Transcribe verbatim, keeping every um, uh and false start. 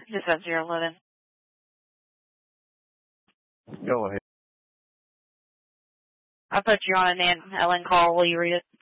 Just at zero eleven. Go ahead. I put you on an Ellen call. Will you read it?